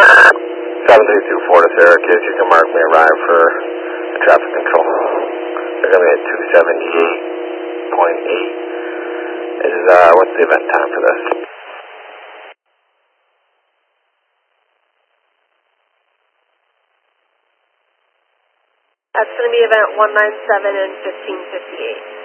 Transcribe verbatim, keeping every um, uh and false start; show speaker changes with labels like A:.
A: seven three two four to Syracuse, you can mark me arrive for traffic control. They're going to be at two seventy-eight point eight. Is, uh, what's the event time for this?
B: That's going to be event one nine seven and fifteen fifty-eight.